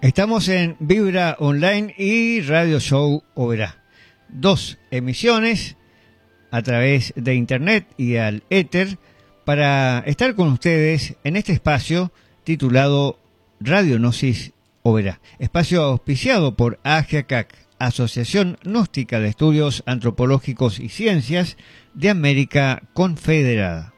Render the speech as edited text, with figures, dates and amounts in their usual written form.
Estamos en Vibra Online y Radio Show Oberá. 2 emisiones a través de internet y al éter para estar con ustedes en este espacio titulado Radio Gnosis Oberá. Espacio auspiciado por AGACAC, Asociación Gnóstica de Estudios Antropológicos y Ciencias de América Confederada.